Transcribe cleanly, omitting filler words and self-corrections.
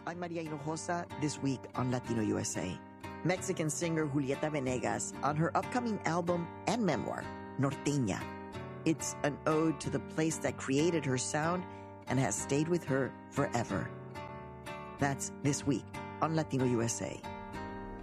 I'm Maria Hinojosa, this week on Latino USA. Mexican singer Julieta Venegas on her upcoming album and memoir, Norteña. It's an ode to the place that created her sound and has stayed with her forever. That's this week on Latino USA.